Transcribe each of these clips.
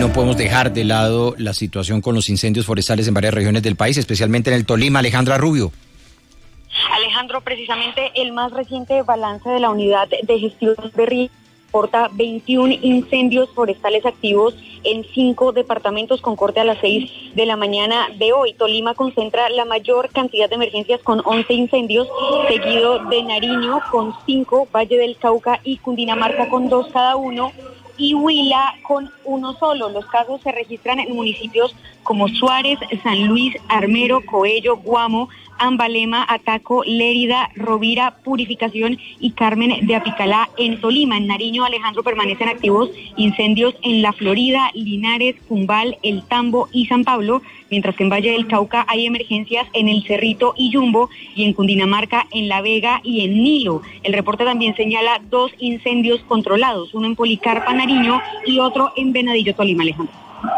no podemos dejar de lado la situación con los incendios forestales en varias regiones del país, especialmente en el Tolima. Alejandra Rubio. Alejandro, precisamente el más reciente balance de la Unidad de Gestión de Riesgos reporta 21 incendios forestales activos en 5 departamentos con corte a las 6 de la mañana de hoy. Tolima concentra la mayor cantidad de emergencias con 11 incendios, seguido de Nariño con 5, Valle del Cauca y Cundinamarca con 2 cada uno, y Huila con 1 solo. Los casos se registran en municipios como Suárez, San Luis, Armero, Coello, Guamo, Ambalema, Ataco, Lérida, Rovira, Purificación y Carmen de Apicalá en Tolima. En Nariño, Alejandro, permanecen activos incendios en La Florida, Linares, Cumbal, El Tambo y San Pablo, mientras que en Valle del Cauca hay emergencias en El Cerrito y Yumbo, y en Cundinamarca, en La Vega y en Nilo. El reporte también señala 2 incendios controlados, uno en Policarpa, Nariño, y otro en Venadillo, Tolima, Alejandro.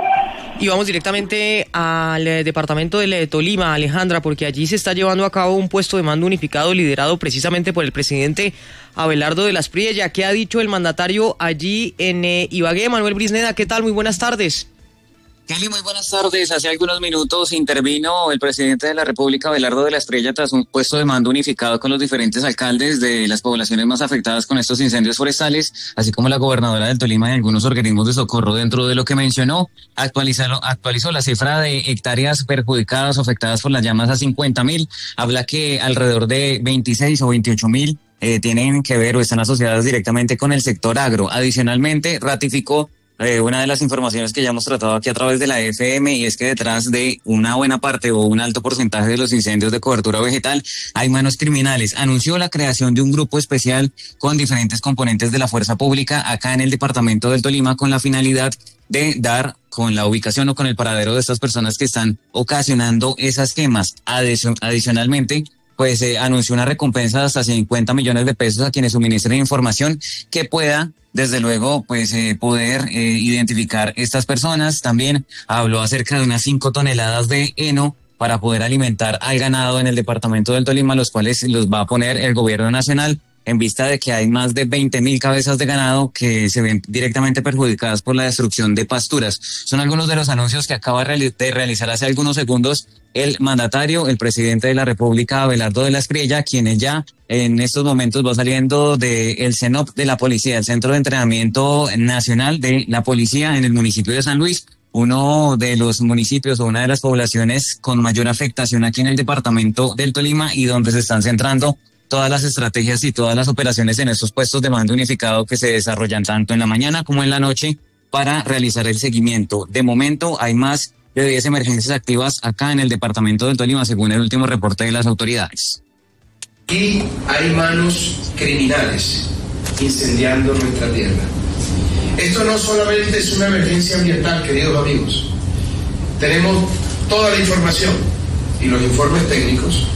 Y vamos directamente al departamento del Tolima, Alejandra, porque allí se está llevando a cabo un puesto de mando unificado liderado precisamente por el presidente Abelardo de las Priella. ¿Qué ha dicho el mandatario allí en Ibagué? Manuel Brisneda, ¿qué tal? Muy buenas tardes. Kelly, muy buenas tardes. Hace algunos minutos intervino el presidente de la República, Abelardo de las Priella, tras un puesto de mando unificado con los diferentes alcaldes de las poblaciones más afectadas con estos incendios forestales, así como la gobernadora del Tolima y algunos organismos de socorro. Dentro de lo que mencionó, actualizó la cifra de hectáreas perjudicadas o afectadas por las llamas a 50.000. Habla que alrededor de 26 o 28.000 tienen que ver o están asociadas directamente con el sector agro. Adicionalmente, ratificó una de las informaciones que ya hemos tratado aquí a través de la FM, y es que detrás de una buena parte o un alto porcentaje de los incendios de cobertura vegetal hay manos criminales. Anunció la creación de un grupo especial con diferentes componentes de la fuerza pública acá en el departamento del Tolima, con la finalidad de dar con la ubicación o con el paradero de estas personas que están ocasionando esas quemas. Adicionalmente, pues anunció una recompensa de hasta 50 millones de pesos a quienes suministren información que pueda, desde luego, pues poder identificar estas personas. También habló acerca de unas 5 toneladas de heno para poder alimentar al ganado en el departamento del Tolima, los cuales los va a poner el gobierno nacional, en vista de que hay más de 20.000 cabezas de ganado que se ven directamente perjudicadas por la destrucción de pasturas. Son algunos de los anuncios que acaba de realizar hace algunos segundos el mandatario, el presidente de la República, Abelardo de las Priella, quien ya en estos momentos va saliendo del CENOP de la policía, el Centro de Entrenamiento Nacional de la Policía en el municipio de San Luis, uno de los municipios o una de las poblaciones con mayor afectación aquí en el departamento del Tolima, y donde se están centrando todas las estrategias y todas las operaciones en estos puestos de mando unificado que se desarrollan tanto en la mañana como en la noche para realizar el seguimiento. De momento hay más de 10 emergencias activas acá en el departamento del Tolima, según el último reporte de las autoridades. Y hay manos criminales incendiando nuestra tierra. Esto no solamente es una emergencia ambiental, queridos amigos. Tenemos toda la información y los informes técnicos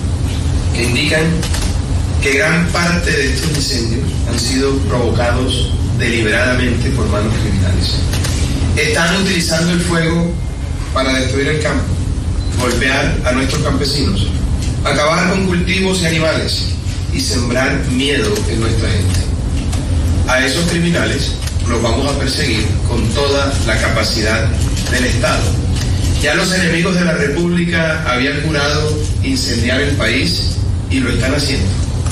que indican que gran parte de estos incendios han sido provocados deliberadamente por manos criminales. Están utilizando el fuego para destruir el campo, golpear a nuestros campesinos, acabar con cultivos y animales y sembrar miedo en nuestra gente. A esos criminales los vamos a perseguir con toda la capacidad del Estado. Ya los enemigos de la República habían jurado incendiar el país y lo están haciendo.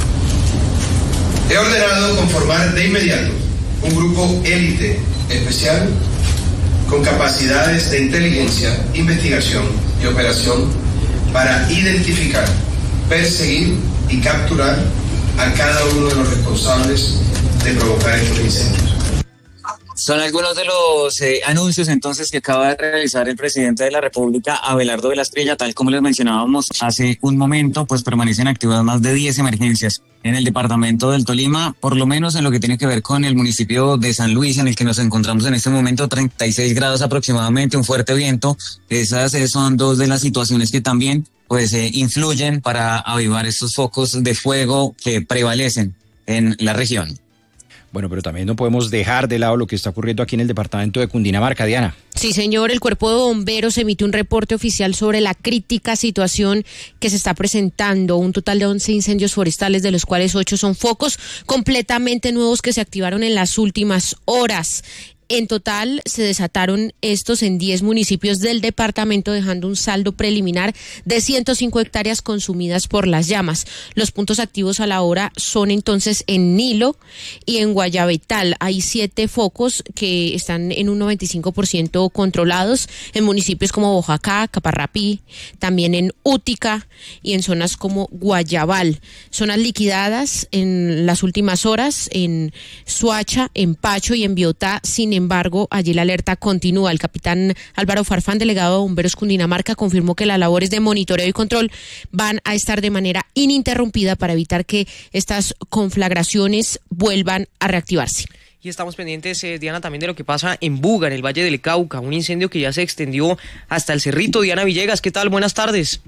He ordenado conformar de inmediato un grupo élite especial con capacidades de inteligencia, investigación y operación para identificar, perseguir y capturar a cada uno de los responsables de provocar estos incendios. Son algunos de los anuncios entonces que acaba de realizar el presidente de la República, Abelardo de las Priella. Tal como les mencionábamos hace un momento, pues permanecen activadas más de 10 emergencias en el departamento del Tolima, por lo menos en lo que tiene que ver con el municipio de San Luis, en el que nos encontramos en este momento, 36 grados aproximadamente, un fuerte viento. Esas son dos de las situaciones que también pues influyen para avivar estos focos de fuego que prevalecen en la región. Bueno, pero también no podemos dejar de lado lo que está ocurriendo aquí en el departamento de Cundinamarca, Diana. Sí, señor, el Cuerpo de Bomberos emitió un reporte oficial sobre la crítica situación que se está presentando. Un total de 11 incendios forestales, de los cuales 8 son focos completamente nuevos que se activaron en las últimas horas. En total se desataron estos en 10 municipios del departamento, dejando un saldo preliminar de 105 hectáreas consumidas por las llamas. Los puntos activos a la hora son entonces en Nilo y en Guayabetal. Hay 7 focos que están en un 95% controlados en municipios como Boyacá, Caparrapí, también en Útica y en zonas como Guayabal. Zonas liquidadas en las últimas horas en Soacha, en Pacho y en Biotá. Sin embargo, allí la alerta continúa. El capitán Álvaro Farfán, delegado de Bomberos Cundinamarca, confirmó que las labores de monitoreo y control van a estar de manera ininterrumpida para evitar que estas conflagraciones vuelvan a reactivarse. Y estamos pendientes, Diana, también de lo que pasa en Buga, en el Valle del Cauca, un incendio que ya se extendió hasta el Cerrito. Diana Villegas, ¿qué tal? Buenas tardes.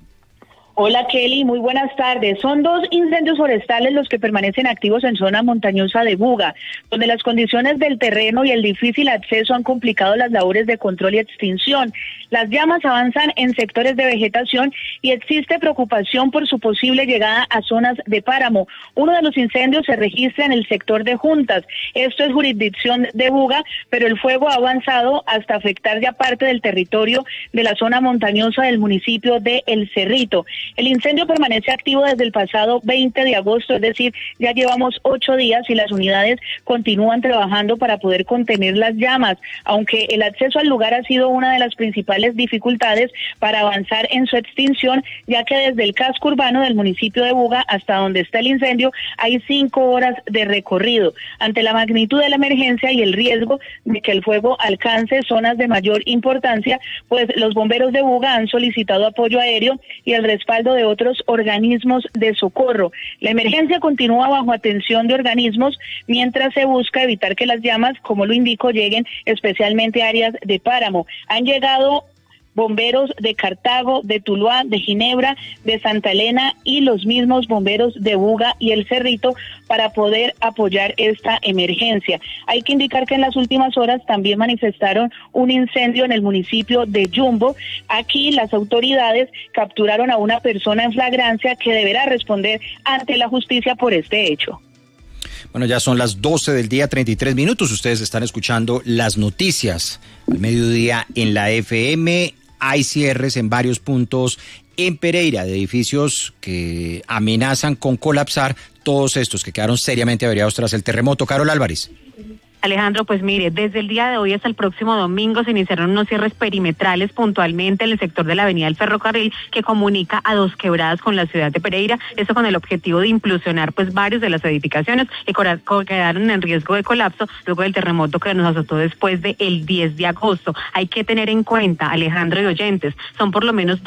Hola Kelly, muy buenas tardes. Son 2 incendios forestales los que permanecen activos en zona montañosa de Buga, donde las condiciones del terreno y el difícil acceso han complicado las labores de control y extinción. Las llamas avanzan en sectores de vegetación y existe preocupación por su posible llegada a zonas de páramo. Uno de los incendios se registra en el sector de Juntas. Esto es jurisdicción de Buga, pero el fuego ha avanzado hasta afectar ya parte del territorio de la zona montañosa del municipio de El Cerrito. El incendio permanece activo desde el pasado 20 de agosto, es decir, ya llevamos 8 días y las unidades continúan trabajando para poder contener las llamas, aunque el acceso al lugar ha sido una de las principales dificultades para avanzar en su extinción, ya que desde el casco urbano del municipio de Buga hasta donde está el incendio hay 5 horas de recorrido. Ante la magnitud de la emergencia y el riesgo de que el fuego alcance zonas de mayor importancia, pues los bomberos de Buga han solicitado apoyo aéreo y el respaldo de otros organismos de socorro. La emergencia continúa bajo atención de organismos mientras se busca evitar que las llamas, como lo indico, lleguen especialmente a áreas de páramo. Han llegado bomberos de Cartago, de Tuluá, de Ginebra, de Santa Elena y los mismos bomberos de Buga y El Cerrito para poder apoyar esta emergencia. Hay que indicar que en las últimas horas también manifestaron un incendio en el municipio de Yumbo. Aquí las autoridades capturaron a una persona en flagrancia que deberá responder ante la justicia por este hecho. Bueno, ya son las 12 del día, 33 minutos. Ustedes están escuchando las noticias al mediodía en la FM. Hay cierres en varios puntos en Pereira de edificios que amenazan con colapsar, todos estos que quedaron seriamente averiados tras el terremoto. Carol Álvarez. Alejandro, pues mire, desde el día de hoy hasta el próximo domingo se iniciaron unos cierres perimetrales puntualmente en el sector de la avenida del Ferrocarril que comunica a Dos Quebradas con la ciudad de Pereira, eso con el objetivo de implosionar pues varios de las edificaciones que quedaron en riesgo de colapso luego del terremoto que nos azotó después del 10 de agosto. Hay que tener en cuenta, Alejandro y oyentes, son por lo menos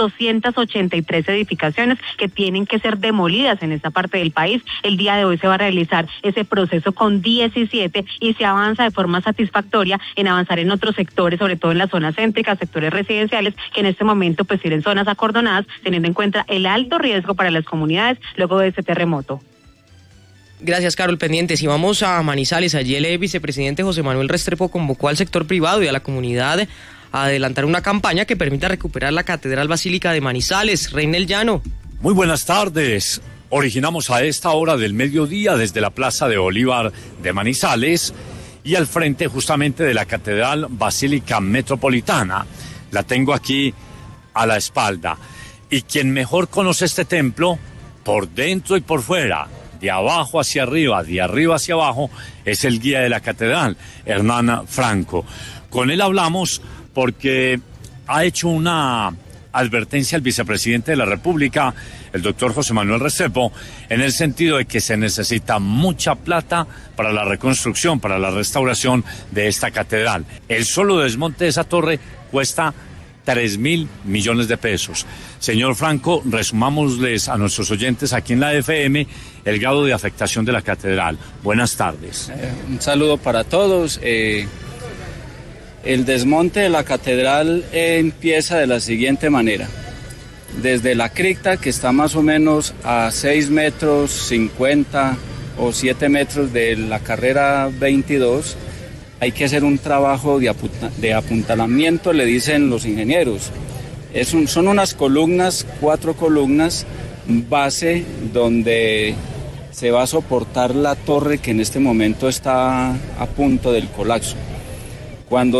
283 edificaciones que tienen que ser demolidas en esta parte del país. El día de hoy se va a realizar ese proceso con 17 y se avanza de forma satisfactoria en avanzar en otros sectores, sobre todo en las zonas céntricas, sectores residenciales, que en este momento pues tienen zonas acordonadas, teniendo en cuenta el alto riesgo para las comunidades luego de este terremoto. Gracias, Carol. Pendientes. Y vamos a Manizales. Allí el vicepresidente José Manuel Restrepo convocó al sector privado y a la comunidad a adelantar una campaña que permita recuperar la Catedral Basílica de Manizales. Reinel Llano. Muy buenas tardes. Originamos a esta hora del mediodía desde la Plaza de Bolívar de Manizales y al frente justamente de la Catedral Basílica Metropolitana. La tengo aquí a la espalda. Y quien mejor conoce este templo, por dentro y por fuera, de abajo hacia arriba, de arriba hacia abajo, es el guía de la catedral, Hernán Franco. Con él hablamos porque ha hecho una advertencia al vicepresidente de la República, el doctor José Manuel Restrepo, en el sentido de que se necesita mucha plata para la reconstrucción, para la restauración de esta catedral. El solo desmonte de esa torre cuesta 3.000 millones de pesos. Señor Franco, resumámosles a nuestros oyentes aquí en la FM el grado de afectación de la catedral. Buenas tardes. Un saludo para todos. El desmonte de la catedral empieza de la siguiente manera. Desde la cripta, que está más o menos a 6 metros 50 o 7 metros de la carrera 22, hay que hacer un trabajo de apuntalamiento, le dicen los ingenieros. Son unas columnas, 4 columnas, base donde se va a soportar la torre que en este momento está a punto del colapso. Cuando